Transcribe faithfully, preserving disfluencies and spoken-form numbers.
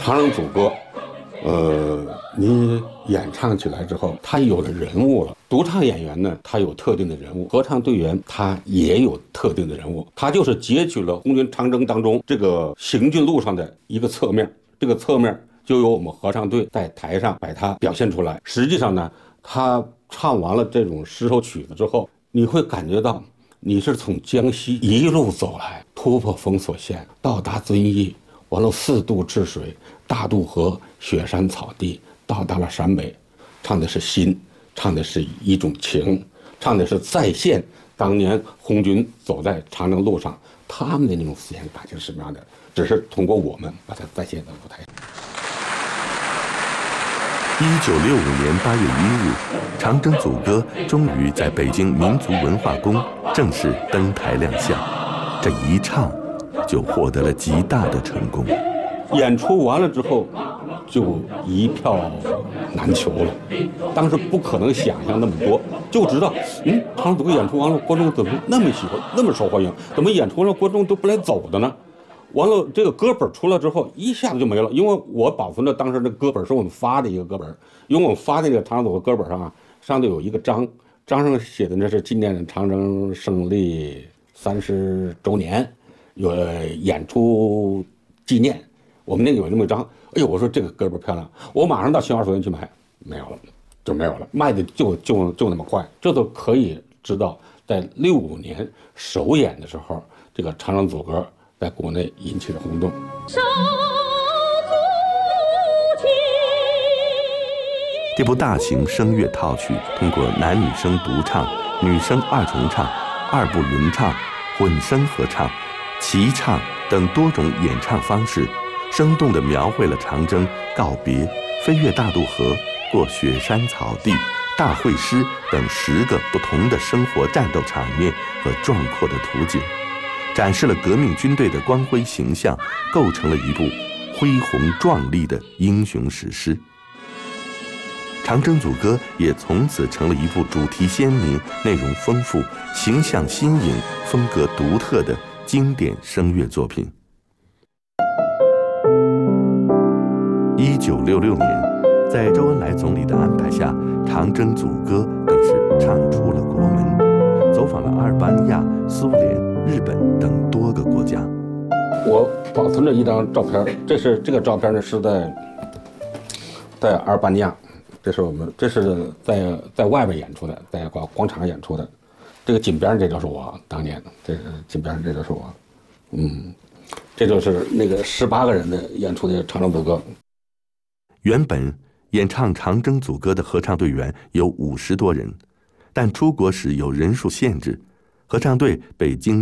长征组歌，呃，你演唱起来之后，他有了人物了。独唱演员呢，他有特定的人物；合唱队员他也有特定的人物。他就是截取了红军长征当中这个行军路上的一个侧面，这个侧面就由我们合唱队在台上把它表现出来。实际上呢，他唱完了这种十首曲子之后，你会感觉到你是从江西一路走来，突破封锁线，到达遵义，完了四渡治水，大渡河，雪山草地，到达了陕北，唱的是心，唱的是一种情，唱的是再现当年红军走在长征路上他们的那种思想感情是什么样的，只是通过我们把它再现到舞台上。 一九六五年八月一日，长征组歌终于在北京民族文化宫正式登台亮相。这一唱，就获得了极大的成功。 演出完了之后，就一票难求了。当时不可能想象那么多，就知道，嗯，长征组歌演出完了，观众怎么那么喜欢，那么受欢迎？怎么演出完了观众都不来走的呢？完了，这个歌本出来之后，一下子就没了。因为我保存的当时的歌本是我们发的一个歌本，因为我们发的这个长征组歌本上啊，上头有一个章，章上写的那是纪念长征胜利三十周年，有演出纪念。我们那个有那么一张，哎呦，我说这个歌本漂亮，我马上到新华书店去买，没有了，就没有了，卖的就就就那么快。这都可以知道，在六五年首演的时候，这个长征组歌在国内引起了轰动。 这部大型声乐套曲通过男女生独唱、女生二重唱、二部吟唱、混声合唱、齐唱等多种演唱方式，生动地描绘了长征告别、飞越大渡河、过雪山草地、大会师等十个不同的生活战斗场面和壮阔的图景，展示了革命军队的光辉形象，构成了一部恢宏壮丽的英雄史诗。长征组歌也从此成了一部主题鲜明、内容丰富、形象新颖、风格独特的经典声乐作品。一九六六年，在周恩来总理的安排下，长征组歌更是唱出了国门，走访了阿尔巴尼亚、苏联、日本等多个国家。 我保存着一张照片，这是这个照片呢是在在阿尔巴尼亚，这是我们这是在在外边演出的，在广广场演出的。这个锦边这就是我当年，这个锦边这就是我，嗯，这就是那个十八个人的演出的长征组歌。 原本演唱长征组歌的合唱队员有五十多人，但出国时有人数限制，合唱队被经